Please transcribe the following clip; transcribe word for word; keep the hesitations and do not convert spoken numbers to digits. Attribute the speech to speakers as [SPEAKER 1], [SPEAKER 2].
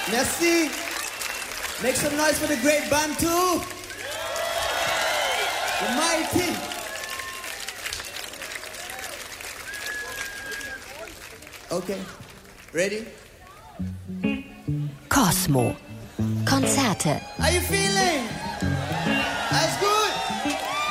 [SPEAKER 1] Merci. Make some noise for the great Bantu. The mighty. Okay. Ready?
[SPEAKER 2] Cosmo. Konzerte.
[SPEAKER 1] How you feeling? Alles